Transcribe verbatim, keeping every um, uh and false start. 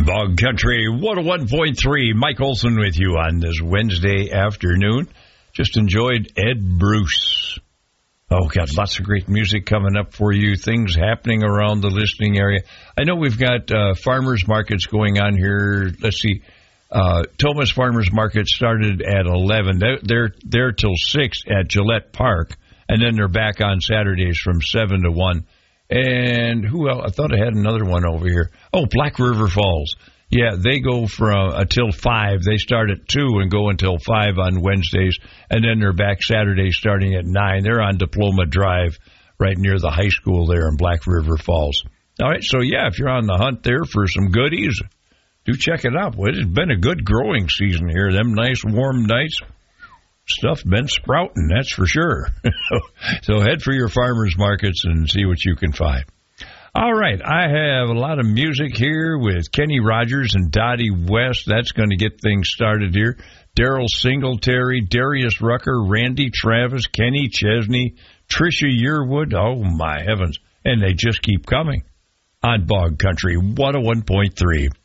Bog Country one oh one point three. Mike Olson with you on this Wednesday afternoon. Just enjoyed Ed Bruce. Oh, got lots of great music coming up for you. Things happening around the listening area. I know we've got uh, farmers markets going on here. Let's see. Uh, Thomas Farmers Market started at eleven. They're, they're there till six at Gillette Park, and then they're back on Saturdays from seven to one. And who else? I thought I had another one over here. Oh, Black River Falls. Yeah, they go from until five. They start at two and go until five on Wednesdays, and then they're back Saturdays starting at nine. They're on Diploma Drive right near the high school there in Black River Falls. All right, so yeah, if you're on the hunt there for some goodies, do check it out. Well, it's been a good growing season here. Them nice warm nights. Stuff been sprouting, that's for sure. So head for your farmers markets and see what you can find. All right, I have a lot of music here with Kenny Rogers and Dottie West. That's going to get things started here. Daryl Singletary, Darius Rucker, Randy Travis, Kenny Chesney, Tricia Yearwood. Oh, my heavens. And they just keep coming on Bog Country one oh one point three.